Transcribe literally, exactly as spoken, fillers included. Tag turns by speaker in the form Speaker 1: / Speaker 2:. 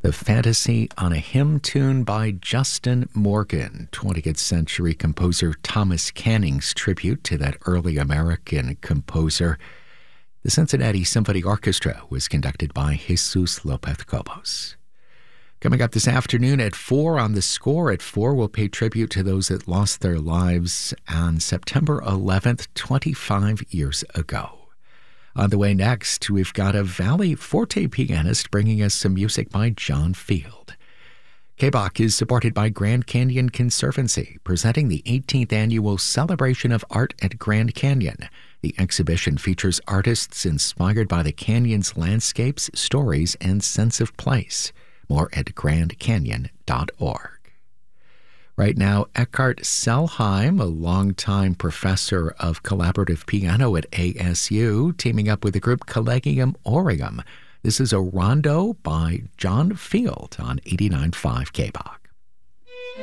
Speaker 1: The Fantasy on a Hymn Tune by Justin Morgan, twentieth century composer Thomas Canning's tribute to that early American composer. The Cincinnati Symphony Orchestra was conducted by Jesus Lopez Cobos. Coming up this afternoon at four on The Score. At four, we'll pay tribute to those that lost their lives on September eleventh, twenty-five years ago. On the way next, we've got a Valley Forte pianist bringing us some music by John Field. K B O C is supported by Grand Canyon Conservancy, presenting the eighteenth Annual Celebration of Art at Grand Canyon. The exhibition features artists inspired by the canyon's landscapes, stories, and sense of place. More at grand canyon dot org. Right now, Eckhart Selheim, a longtime professor of collaborative piano at A S U, teaming up with the group Collegium Orium. This is a rondo by John Field on eighty-nine point five K B O C.